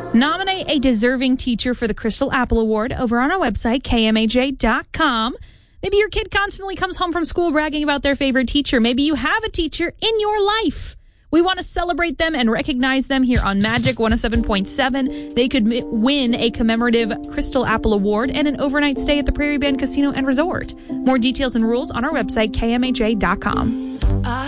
Nominate a deserving teacher for the Crystal Apple Award over on our website, kmaj.com. Maybe your kid constantly comes home from school bragging about their favorite teacher. Maybe you have a teacher in your life. We want to celebrate them and recognize them here on Magic 107.7. They could win a commemorative Crystal Apple Award and an overnight stay at the Prairie Bend Casino and Resort. More details and rules on our website, kmaj.com.